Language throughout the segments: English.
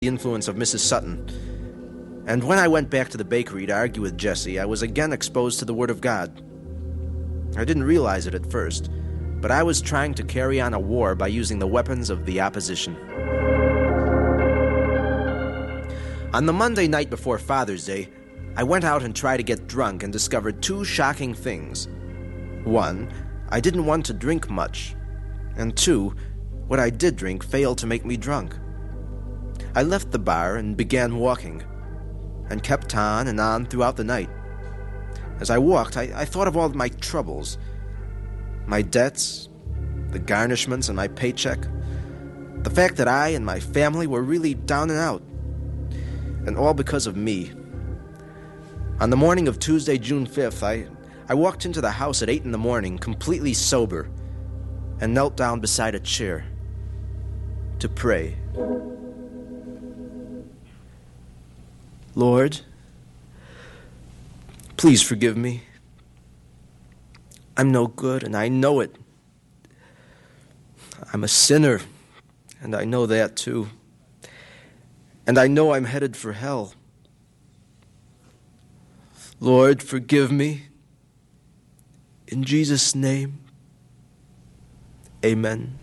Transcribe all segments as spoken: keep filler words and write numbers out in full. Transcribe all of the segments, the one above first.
the influence of Missus Sutton. And when I went back to the bakery to argue with Jesse, I was again exposed to the Word of God. I didn't realize it at first, but I was trying to carry on a war by using the weapons of the opposition. On the Monday night before Father's Day, I went out and tried to get drunk and discovered two shocking things. One, I didn't want to drink much. And two, what I did drink failed to make me drunk. I left the bar and began walking, and kept on and on throughout the night. As I walked, I, I thought of all my troubles, my debts, the garnishments in my paycheck, the fact that I and my family were really down and out, and all because of me. On the morning of Tuesday, June fifth, I, I walked into the house at eight in the morning, completely sober, and knelt down beside a chair to pray. Lord, please forgive me. I'm no good, and I know it. I'm a sinner, and I know that too. And I know I'm headed for hell. Lord, forgive me. In Jesus' name, amen.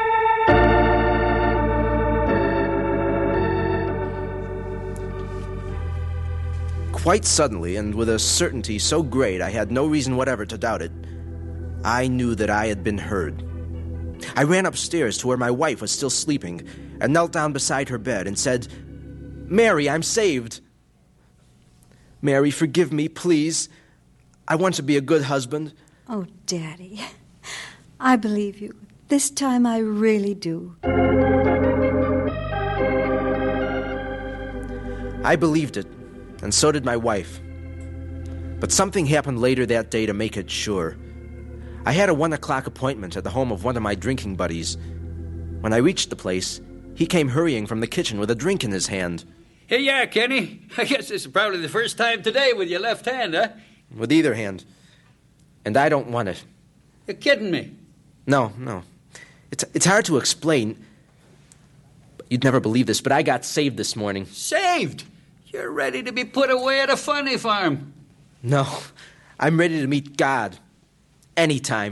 Quite suddenly, and with a certainty so great I had no reason whatever to doubt it, I knew that I had been heard. I ran upstairs to where my wife was still sleeping and knelt down beside her bed and said, "Mary, I'm saved. Mary, forgive me, please. I want to be a good husband." Oh, Daddy, I believe you. This time I really do. I believed it, and so did my wife. But something happened later that day to make it sure. I had a one o'clock appointment at the home of one of my drinking buddies. When I reached the place, he came hurrying from the kitchen with a drink in his hand. Here you are, Kenny. I guess this is probably the first time today with your left hand, huh? With either hand. And I don't want it. You're kidding me. No, no. It's, it's hard to explain. You'd never believe this, but I got saved this morning. Saved? You're ready to be put away at a funny farm. No, I'm ready to meet God. Anytime.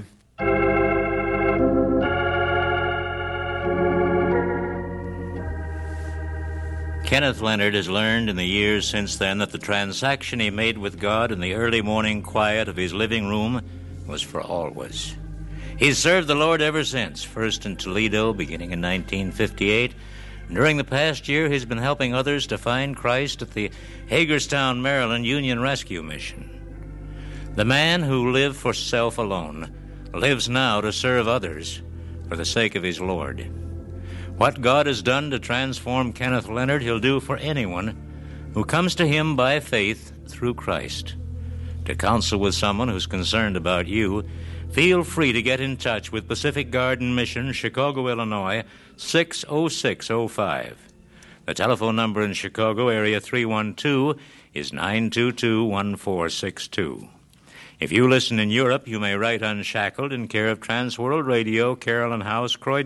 Kenneth Leonard has learned in the years since then that the transaction he made with God in the early morning quiet of his living room was for always. He's served the Lord ever since, first in Toledo, beginning in nineteen fifty-eight. During the past year, he's been helping others to find Christ at the Hagerstown, Maryland Union Rescue Mission. The man who lived for self alone lives now to serve others for the sake of his Lord. What God has done to transform Kenneth Leonard, he'll do for anyone who comes to him by faith through Christ. To counsel with someone who's concerned about you, feel free to get in touch with Pacific Garden Mission, Chicago, Illinois, six oh six oh five. The telephone number in Chicago, area three one two, is nine two two, one four six two. If you listen in Europe, you may write Unshackled in care of Transworld Radio, Carolyn House, Croydon,